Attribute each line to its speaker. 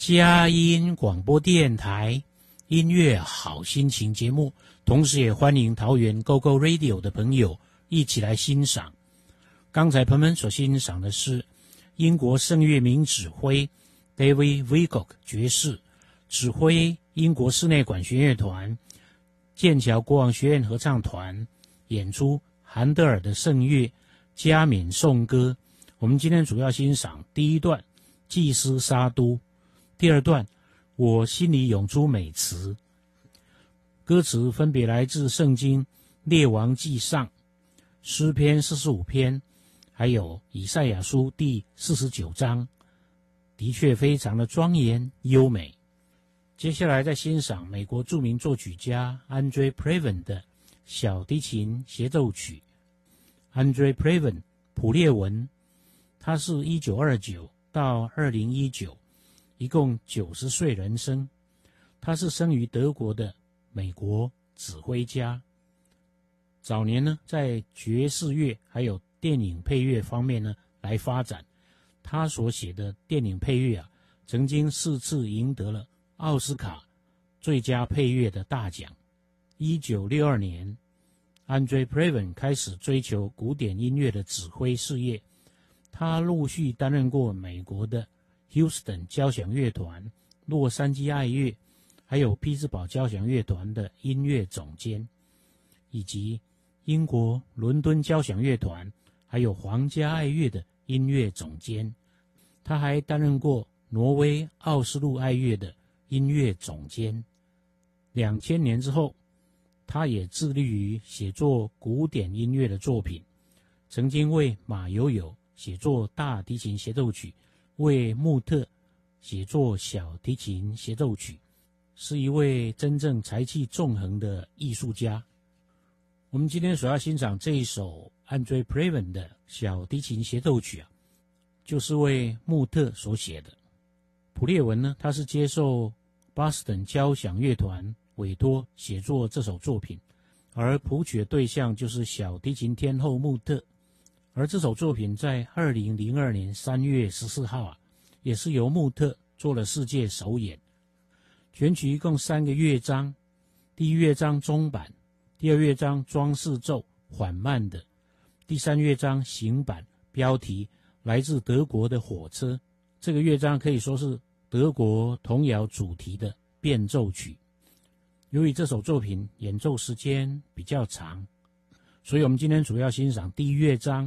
Speaker 1: 佳音广播电台音乐好心情节目，同时也欢迎桃园 GoGo Radio 的朋友一起来欣赏。刚才朋友们所欣赏的是英国圣乐名指挥 David Wilcock 爵士指挥英国室内管弦乐团、剑桥国王学院合唱团演出韩德尔的圣乐加冕颂歌。我们今天主要欣赏第一段祭司沙都，第二段我心里涌出美词。歌词分别来自圣经列王纪上、诗篇45篇，还有以赛亚书第49章，的确非常的庄严优美。接下来再欣赏美国著名作曲家 Andre Previn 的小提琴协奏曲。Andre Previn 普列文，他是1929到2019，一共90岁人生。他是生于德国的美国指挥家。早年呢，在爵士乐还有电影配乐方面呢来发展。他所写的电影配乐曾经4次赢得了奥斯卡最佳配乐的大奖。1962年 Andre Previn 开始追求古典音乐的指挥事业。他陆续担任过美国的 Houston 交响乐团、洛杉矶爱乐，还有匹兹堡交响乐团的音乐总监，以及英国伦敦交响乐团还有皇家爱乐的音乐总监。他还担任过挪威奥斯陆爱乐的音乐总监。2000年之后，他也致力于写作古典音乐的作品，曾经为马友友写作大提琴协奏曲，为穆特写作小提琴协奏曲，是一位真正才气纵横的艺术家。我们今天所要欣赏这一首 Andre Previn 的小提琴协奏曲就是为穆特所写的。普列文呢，他是接受巴斯顿交响乐团委托写作这首作品，而谱曲的对象就是小提琴天后穆特。而这首作品在2002年3月14号也是由穆特做了世界首演。全曲一共3个乐章，第一乐章中版，第二乐章装饰奏缓慢的，第三乐章行版，标题来自德国的火车。这个乐章可以说是德国童谣主题的变奏曲。由于这首作品演奏时间比较长，所以我们今天主要欣赏第一乐章